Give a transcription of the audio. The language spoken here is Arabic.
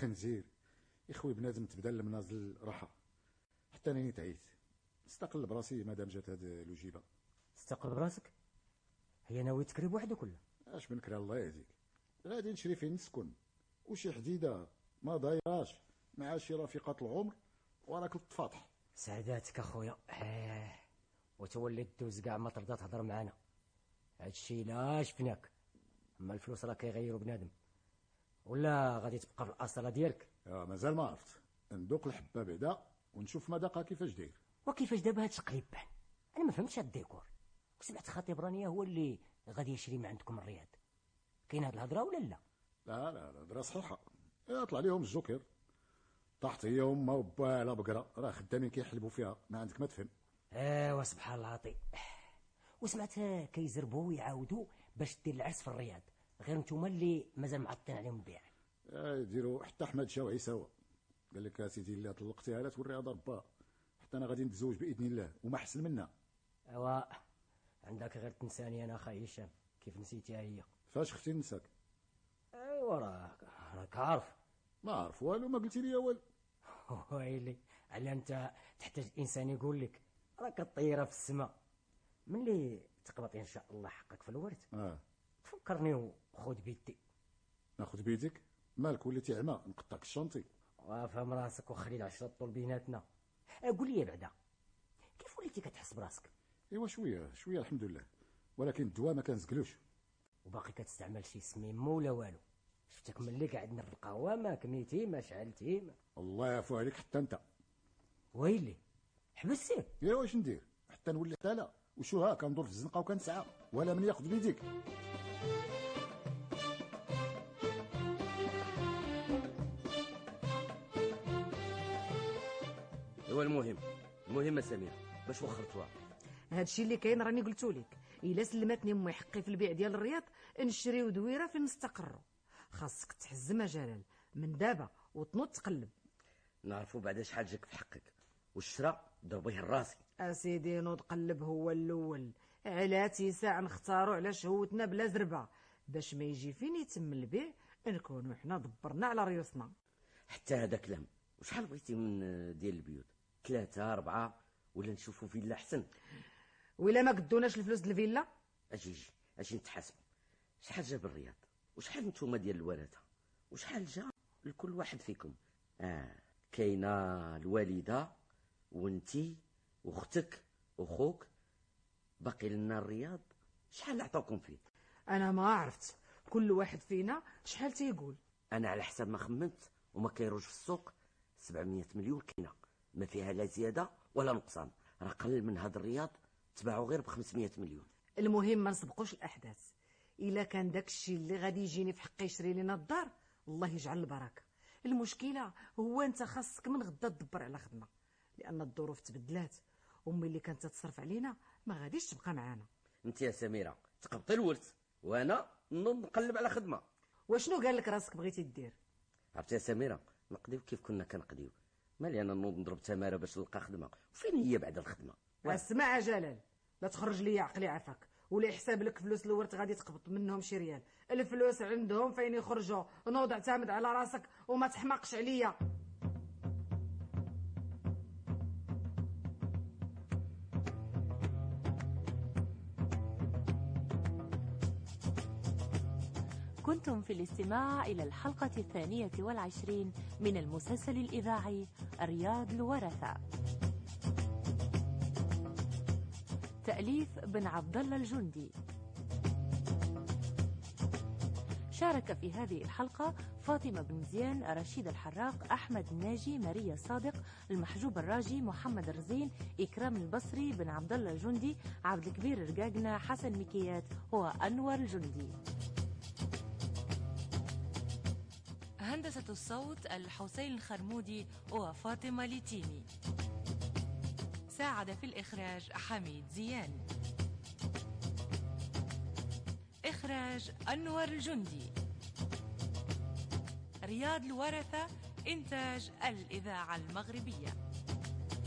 خنزير يخوي بنادم تبدل المنازل راحه. حتى انا تعيت استقل براسي مادام جات هاد الوجيبه. استقل براسك؟ هي ناوي تكري بوحدك ولا؟ اش بنكري الله يهديك، غادي نشري فين نسكن وشي حديده ما دايراش مع شي رفيقات العمر وراك التفاطح. سعاداتك اخويا. وتولي تدوز كاع ما ترضى تهضر معانا. هادشي لا شفناك. اما الفلوس راه كيغيروا بنادم. ولا غادي تبقى في الاصاله ديالك؟ مازال ما عرفت، ندوق الحبه بعدا ونشوف مذاقها كيفاش داير. وكيفاش دابا هاد التقليب بان؟ انا ما فهمتش هاد الديكور. وسمعت خطيب رانيا هو اللي غادي يشري من عندكم الرياض. كاين هاد الهضره ولا لا؟ لا الهضره صحيحه. طلع ليهم الجوكر طاحت هي وما وبا على بقره، راه خدامين كيحلبوا فيها، ما عندك ما تفهم. وسبحان الله عطي. وسمعت كيزربوا ويعاودوا باش دير العرس في الرياض، غير نتوما اللي مازال معطين عليهم البيع. يديروا حتى احمد شاوعي سوا قال لك اسيدي اللي طلقتيها لا توريها ضربها، حتى انا غادي نتزوج باذن الله وما احسن منا. عندك غير تنساني انا اخي هشام، كيف نسيتيها هي؟ فاش اختي نساك؟ راك عارف. ما عارف والو، ما قلتي لي والو. ويلي على انت تحتاج انسان يقول لك راك الطيره في السماء. ملي تقبط ان شاء الله حقك في الورث تفكرني وخذ بيدي. ناخذ بيدك؟ مالك وليتي عمى نقطعك الشنطي. وافهم راسك وخلي العشره طول بيناتنا. قول لي بعدا كيف وليتي كتحس براسك؟ ايوا شويه الحمد لله، ولكن الدواء ما كنزقلوش. وباقي كتستعمل شي سميم ولا والو؟ شفتك ملي قاعدنا في القهوه ما كميتي ما شعلتي الله يعفو عليك حتى انت. ويلي حبستي؟ يا واش ندير حتى نولي حتى وشو ها كندور في الزنقه وكنسعى ولا من ياخذ بيديك. هو المهم سمير باش وخرتوها. هادشي اللي كاين راني قلتو لك، الا سلمتني امي حقي في البيع ديال الرياض نشريو دويره فين نستقروا. خاصك تحزم يا جلال من دابا وتنوض تقلب. نعرفوا بعدا شحال جاك في حقك والشراء ضربيه الراسي. اسيدي نوض قلب هو الاول. على تيساع نختاروا على شهوتنا بلا زربه باش ما يجي فين يتم البيع نكونوا حنا دبرنا على ريوسنا. حتى هذا كلام. وشحال بغيتي من ديال البيوت؟ 3 4 ولا نشوفوا فيلا احسن؟ ولا ما قدوناش الفلوس ديال الفيلا اجي نتحاسبوا. شحال جاب الرياض وشحال نتوما ديال الورثه وشحال جا لكل واحد فيكم؟ كاينه الوالده وانتي واختك وخوك، باقي لنا الرياض. شحال عطاوكم فيه؟ انا ما عرفت كل واحد فينا شحال تيقول. انا على حسب ما خمنت وما كيروج في السوق 700 مليون كاينه، ما فيها لا زياده ولا نقصان. راه قل من هذا الرياض تباعوا غير ب 500 مليون. المهم ما نسبقوش الاحداث. الا كان داك الشيء اللي غادي يجيني في حقي يشري لنا الدار الله يجعل البركه. المشكله هو انت خاصك من غدا تدبر على خدمه، لان الظروف تبدلات. امي اللي كانت تتصرف علينا ما غاديش تبقى معانا. انت يا سميره تقبطي الورث وانا نقلب على خدمه. وشنو قال لك راسك بغيتي دير؟ عرفتي يا سميره نقضيو كيف كنا كنقضيو. مالي انا نوض نضرب تماره باش نلقى خدمه، وفين هي بعد الخدمه؟ اسمع يا جلال، لا تخرج لي عقلي عفاك ولا يحسب لك فلوس الورث غادي تقبط منهم شي ريال. الفلوس عندهم فين يخرجوا. نوض اعتمد على راسك وما تحمقش عليا. كنتم في الاستماع إلى الحلقة 22 من المسلسل الإذاعي رياض الورثة. تأليف بن عبد الله الجندي. شارك في هذه الحلقة فاطمة بن زيان، رشيد الحراق، أحمد الناجي، ماريا الصادق، المحجوب الراجي، محمد الرزين، إكرام البصري، بن عبد الله الجندي، عبد الكبير الرقاقنا، حسن مكيات وأنور الجندي. هندسة الصوت الحسين الخرمودي وفاطمة ليتيمي. ساعد في الإخراج حميد زيان. إخراج أنور الجندي. رياض الورثة إنتاج الإذاعة المغربية.